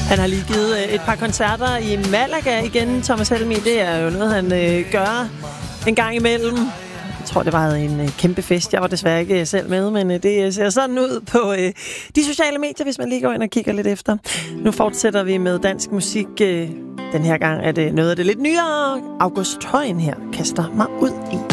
Han har lige givet et par koncerter i Malaga igen, Thomas Helmig. Det er jo noget, han gør en gang imellem. Jeg tror, det var en kæmpe fest. Jeg var desværre ikke selv med, men det ser sådan ud på de sociale medier, hvis man lige går ind og kigger lidt efter. Nu fortsætter vi med dansk musik. Den her gang er det noget af det lidt nyere. August Højen her kaster mig ud i.